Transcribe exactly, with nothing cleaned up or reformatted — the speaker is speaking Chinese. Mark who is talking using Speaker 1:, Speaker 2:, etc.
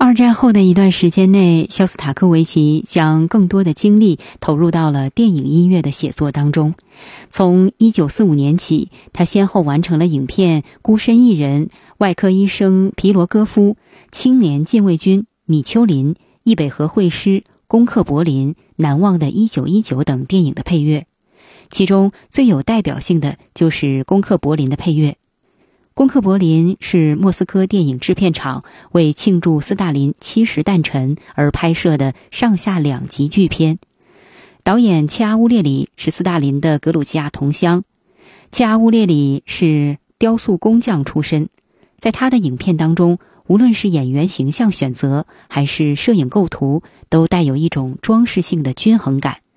Speaker 1: 二战后的一段时间内，肖斯塔科维奇将更多的精力投入到了电影音乐的写作当中。从一九四五年起，他先后完成了影片《孤身一人》、《外科医生皮罗戈夫》、《青年禁卫军》、《米丘林》、《易北河会师》、《攻克柏林》、《难忘的一九一九》等电影的配乐。其中最有代表性的就是《攻克柏林》的配乐。攻克柏林是莫斯科电影制片厂为庆祝斯大林七十诞辰而拍摄的上下两集巨片。导演切阿乌列里是斯大林的格鲁吉亚同乡。切阿乌列里是雕塑工匠出身，在他的影片当中，无论是演员形象选择还是摄影构图，都带有一种装饰性的均衡感。